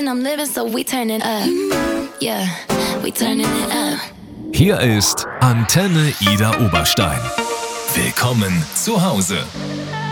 and I'm living, so we turning up. Yeah, we turning it up. Hier ist Antenne Ida Oberstein. Willkommen zu Hause.